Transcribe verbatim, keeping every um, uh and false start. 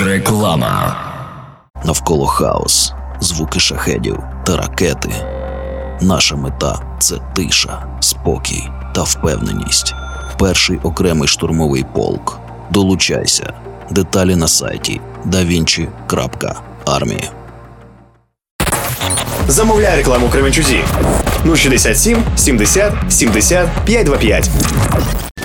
Реклама. Навколо хаос, звуки шахедів та ракети. Наша мета – це тиша, спокій та впевненість. Перший окремий штурмовий полк. Долучайся. Деталі на сайті да вінчі крапка армія. Замовляй рекламу в Кременчузі. нуль шістдесят сім сімдесят сімдесят п'ятсот двадцять п'ять.